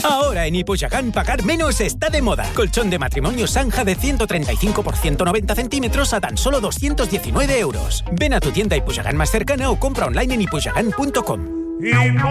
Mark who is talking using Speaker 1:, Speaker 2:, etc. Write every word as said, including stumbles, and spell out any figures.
Speaker 1: Ahora en Ipuchacán pagar menos está de moda. Colchón de matrimonio Sanja de ciento treinta y cinco por ciento noventa centímetros a tan solo doscientos diecinueve euros. Ven a tu tienda Ipuchacán más cercana o compra online en ipuchacán punto com.